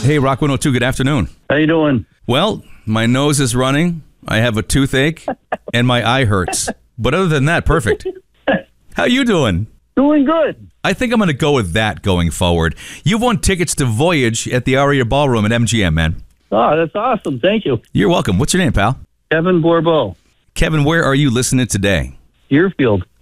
Hey, Rock 102, good afternoon. How you doing? Well, my nose is running, I have a toothache, and my eye hurts. But other than that, perfect. How you doing? Doing good. I think I'm going to go with that going forward. You've won tickets to Voyage at the Aria Ballroom at MGM, man. Oh, that's awesome. Thank you. You're welcome. What's your name, pal? Kevin Borbeau, Kevin, where are you listening today? Deerfield.